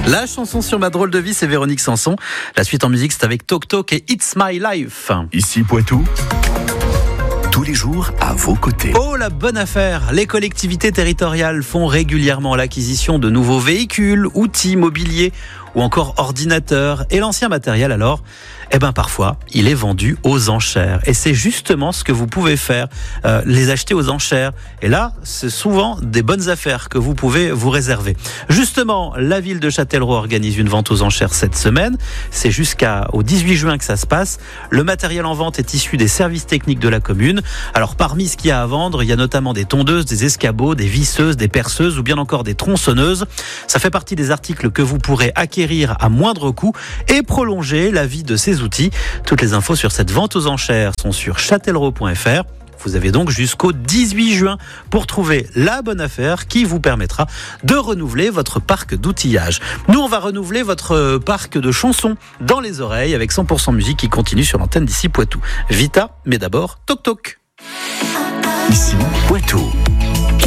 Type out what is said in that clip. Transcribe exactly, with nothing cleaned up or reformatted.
La chanson sur ma drôle de vie, c'est Véronique Sanson. La suite en musique, c'est avec Tok Tok et It's My Life. Ici Poitou, tous les jours à vos côtés. Oh, la bonne affaire! Les collectivités territoriales font régulièrement l'acquisition de nouveaux véhicules, outils, mobiliers ou encore ordinateurs. Et l'ancien matériel alors, eh ben parfois, il est vendu aux enchères. Et c'est justement ce que vous pouvez faire, euh, les acheter aux enchères. Et là, c'est souvent des bonnes affaires que vous pouvez vous réserver. Justement, la ville de Châtellerault organise une vente aux enchères cette semaine. C'est jusqu'au dix-huit juin que ça se passe. Le matériel en vente est issu des services techniques de la commune. Alors parmi ce qu'il y a à vendre, il y a notamment des tondeuses, des escabeaux, des visseuses, des perceuses ou bien encore des tronçonneuses. Ça fait partie des articles que vous pourrez acquérir à moindre coût et prolonger la vie de ces outils. Toutes les infos sur cette vente aux enchères sont sur châtellerault point f r. Vous avez donc jusqu'au dix-huit juin pour trouver la bonne affaire qui vous permettra de renouveler votre parc d'outillage. Nous, on va renouveler votre parc de chansons dans les oreilles avec cent pour cent musique qui continue sur l'antenne d'Ici Poitou. Vita, mais d'abord, Tok Tok. Ici Poitou.